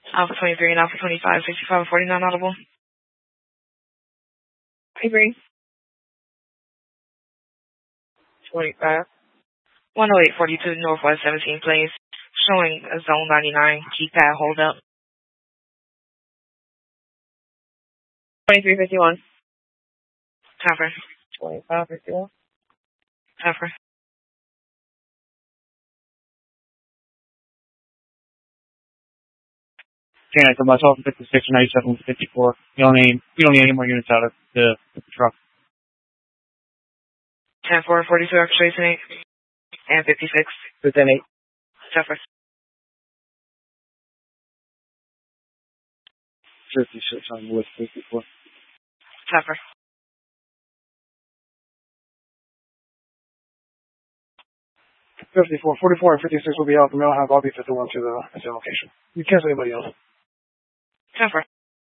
Alpha 23 and Alpha 25, 65 and 49 audible. Avery. 25. 10842 Northwest 17, please. Showing a zone 99, keypad hold up. 2351. Cover. 2551. Cover. Janet, so myself 56 and 97 54. We don't need any more units out of the truck. 10-4, 42, X-Trace 8, and 56. Within 8. Cover. 56 on West 54. Cover. 54, 44, and 56 will be out. The mail have all be 51 to the location. You cancel anybody else. Cover.